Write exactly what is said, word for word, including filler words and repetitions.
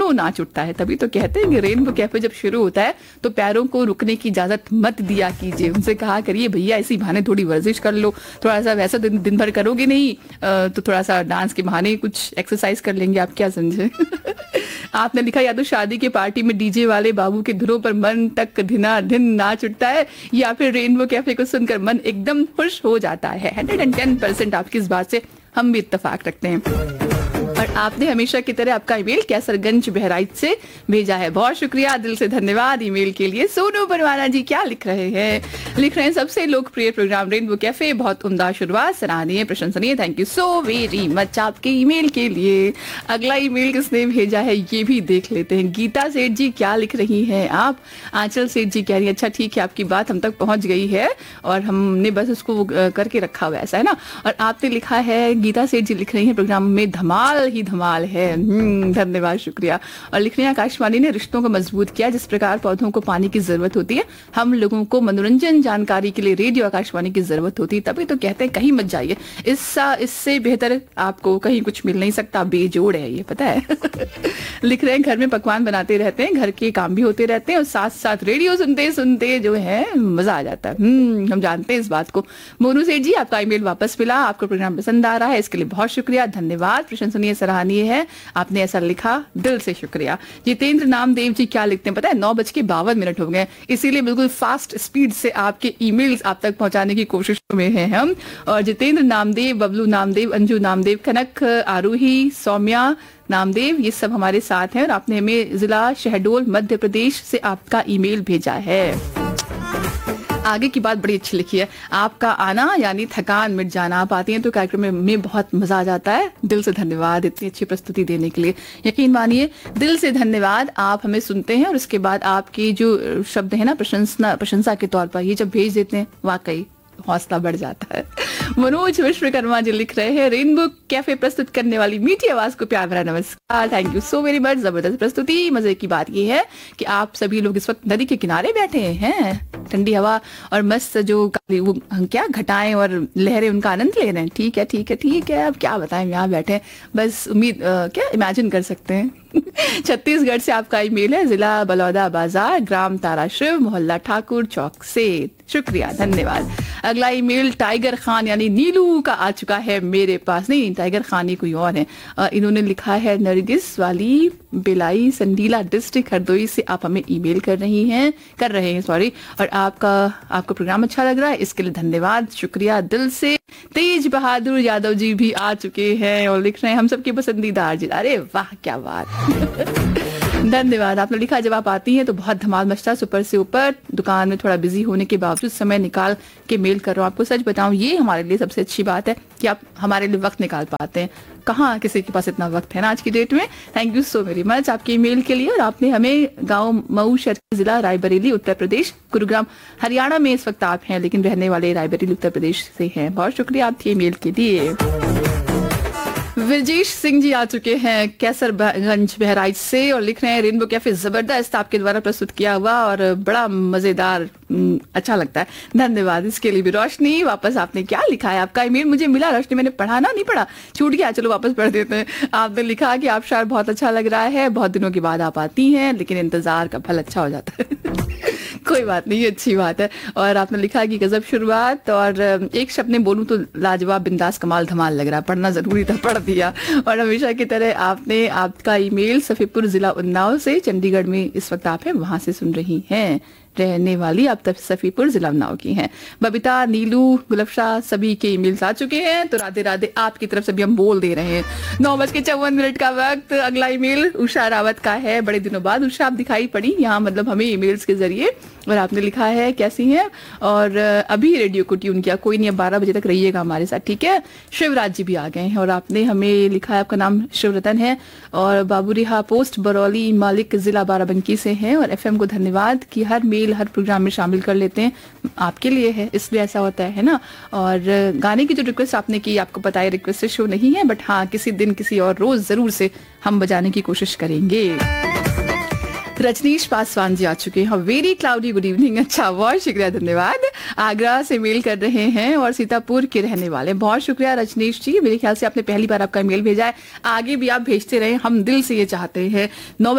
क्यों नाच उठता है। तभी तो कहते हैं कि रेनबो कैफे जब शुरू होता है तो पैरों को रुकने की इजाजत मत दिया कीजिए। उनसे कहा करिए भैया इसी बहाने थोड़ी वर्जिश कर लो, थोड़ा सा वैसा दिन, दिन भर करोगे नहीं तो थोड़ा सा डांस के बहाने कुछ एक्सरसाइज कर लेंगे, आप क्या समझे। आपने लिखा या तो शादी के पार्टी में डीजे वाले बाबू के धुनों पर मन तक धिना धिन नाच उठता है, या फिर रेनबो कैफे को सुनकर मन एकदम खुश हो जाता है। हंड्रेड एंड टेन परसेंट आपकी इस बात से हम भी इत्तेफाक रखते हैं। और आपने हमेशा की तरह आपका ईमेल कैसरगंज बहराइच से भेजा है, बहुत शुक्रिया, दिल से धन्यवाद ईमेल के लिए। सोनू परवाना जी क्या लिख रहे हैं, लिख रहे हैं सबसे लोकप्रिय प्रोग्राम रेनबो कैफे, बहुत उम्दा शुरुआत, सराहनीय, प्रशंसनीय, thank you so very much आपके ईमेल के लिए। अगला ईमेल किसने भेजा है ये भी देख लेते हैं। गीता सेठ जी क्या लिख रही हैं आप। आंचल सेठ जी कह रही है अच्छा ठीक है आपकी बात हम तक पहुंच गई है और हमने बस उसको करके रखा हुआ ऐसा है ना। और आपने लिखा है, गीता सेठ जी लिख रही है प्रोग्राम में धमाल ही धमाल है, धन्यवाद शुक्रिया। और लिख रहे हैं आकाशवाणी ने रिश्तों को मजबूत किया, जिस प्रकार पौधों को पानी की जरूरत होती है हम लोगों को मनोरंजन जानकारी के लिए रेडियो आकाशवाणी की जरूरत होती है। तभी तो कहते हैं कहीं मत जाइए, इससा इससे बेहतर आपको कहीं कुछ मिल नहीं सकता, बेजोड़ है ये, पता है। लिख रहे हैं घर में पकवान बनाते रहते हैं, घर के काम भी होते रहते हैं और साथ साथ रेडियो सुनते सुनते जो है मजा आ जाता है। हम्म हम जानते हैं इस बात को। मोनू सेठ जी आपका ईमेल वापस मिला, आपको प्रोग्राम पसंद आ रहा है, इसके लिए बहुत शुक्रिया, धन्यवाद, प्रशंसनीय, सराहनीय है, आपने ऐसा लिखा, दिल से शुक्रिया। जितेंद्र नामदेव जी क्या लिखते हैं पता है, नौ बज के बावन मिनट हो गए, इसीलिए बिल्कुल फास्ट स्पीड से आपके ईमेल्स आप तक पहुंचाने की कोशिश में हैं हम। और जितेंद्र नामदेव, बबलू नामदेव, अंजू नामदेव, कनक, आरूही, सौम्या नामदेव, ये सब हमारे साथ हैं और आपने हमें जिला शहडोल मध्य प्रदेश से आपका ईमेल भेजा है। आगे की बात बड़ी अच्छी लिखी है, आपका आना यानी थकान मिट जाना, आप आती हैं तो कार्यक्रम में, में बहुत मजा आ जाता है, दिल से धन्यवाद इतनी अच्छी प्रस्तुति देने के लिए। यकीन मानिए दिल से धन्यवाद, आप हमें सुनते हैं और उसके बाद आपके जो शब्द है ना प्रशंसा प्रशंसा के तौर पर ये जब भेज देते हैं वाकई हौसला बढ़ जाता है। मनोज विश्वकर्मा जी लिख रहे हैं, रेनबो कैफे प्रस्तुत करने वाली मीठी आवाज को प्यार भरा नमस्कार, thank you so very much, जबरदस्त प्रस्तुति। मजे की बात ये है कि आप सभी लोग इस वक्त नदी के किनारे बैठे हैं, ठंडी हवा और मस्त जो वो क्या घटाएं और लहरें उनका आनंद ले रहे हैं। ठीक है ठीक है ठीक है, अब क्या बताएं, यहाँ बैठे बस उम्मीद क्या इमेजिन कर सकते हैं। छत्तीसगढ़ से आपका ईमेल है, जिला बलौदा बाजार, ग्राम ताराशिव, मोहल्ला ठाकुर चौक से, शुक्रिया, धन्यवाद। अगला ईमेल टाइगर खान यानी नीलू का आ चुका है मेरे पास, नहीं टाइगर खान ही कोई और है। इन्होंने लिखा है, नरगिस वाली बेलाई संडीला डिस्ट्रिक्ट हरदोई से आप हमें ईमेल कर रही हैं कर रहे हैं सॉरी और आपका आपका प्रोग्राम अच्छा लग रहा है, इसके लिए धन्यवाद, शुक्रिया, दिल से। तेज बहादुर यादव जी भी आ चुके हैं और लिख रहे हैं, हम सबके पसंदीदा अर्जित, अरे वाह क्या बात। धन्यवाद। आपने लिखा जब आप आती हैं तो बहुत धमाल मचता है, सुपर से ऊपर, दुकान में थोड़ा बिजी होने के बावजूद समय निकाल के मेल कर रहा हूँ। आपको सच बताऊं ये हमारे लिए सबसे अच्छी बात है कि आप हमारे लिए वक्त निकाल पाते हैं, कहाँ किसी के पास इतना वक्त है ना आज की डेट में। Thank you so very much आपके ईमेल के लिए। और आपने हमें गांव मऊ शर्की जिला रायबरेली उत्तर प्रदेश, गुरुग्राम हरियाणा में इस वक्त आप हैं लेकिन रहने वाले रायबरेली उत्तर प्रदेश से हैं, बहुत शुक्रिया आपके ईमेल के लिए। विजेश सिंह जी आ चुके हैं कैसरगंज बहराइच से और लिख रहे हैं, रेनबो कैफे जबरदस्त आपके द्वारा प्रस्तुत किया हुआ और बड़ा मजेदार, अच्छा लगता है, धन्यवाद इसके लिए भी। रोशनी वापस आपने क्या लिखा है, आपका ईमेल मुझे मिला, रोशनी मैंने पढ़ा ना नहीं पढ़ा, छूट गया, चलो वापस पढ़ देते हैं। आपने लिखा कि आप शायद बहुत अच्छा लग रहा है, बहुत दिनों के बाद आप आती हैं लेकिन इंतजार का फल अच्छा हो जाता है। कोई बात नहीं, ये अच्छी बात है। और आपने लिखा कि गजब शुरुआत, और एक शब्द में बोलूं तो लाजवाब, बिंदास, कमाल, धमाल लग रहा है, पढ़ना जरूरी था, पढ़ दिया। और हमेशा की तरह आपने आपका ईमेल सफीपुर जिला उन्नाव से, चंडीगढ़ में इस वक्त आप हैं, वहां से सुन रही हैं, रहने वाली आप तब सफीपुर जिला उन्नाव की हैं। बबीता, नीलू, गुलफशाह सभी के ईमेल्स आ चुके हैं, तो राधे राधे आपकी तरफ से भी हम बोल दे रहे हैं। नौ बज के चौवन मिनट का वक्त। अगला ईमेल उषा रावत का है, बड़े दिनों बाद उषा आप दिखाई पड़ी यहाँ, मतलब हमें ईमेल्स के जरिए, और आपने लिखा है कैसी हैं और अभी रेडियो को ट्यून किया, कोई नहीं, अब बारह बजे तक रहिएगा हमारे साथ, ठीक है। शिवराज जी भी आ गए हैं और आपने हमें लिखा है, आपका नाम शिवरतन है और बाबूरिहा पोस्ट बरौली मालिक जिला बाराबंकी से हैं, और एफएम को धन्यवाद कि हर मेल हर प्रोग्राम में शामिल कर लेते हैं, आपके लिए है इसलिए ऐसा होता है ना। और गाने की जो रिक्वेस्ट आपने की, आपको पता है रिक्वेस्ट शो नहीं है, बट हाँ किसी दिन किसी और रोज जरूर से हम बजाने की कोशिश करेंगे। रजनीश पासवान जी आ चुके हैं, वेरी क्लाउडी गुड इवनिंग, अच्छा बहुत शुक्रिया, धन्यवाद। आगरा से मेल कर रहे हैं और सीतापुर के रहने वाले, बहुत शुक्रिया रजनीश जी, मेरे ख्याल से आपने पहली बार आपका मेल भेजा है, आगे भी आप भेजते रहे, हम दिल से ये चाहते हैं। नौ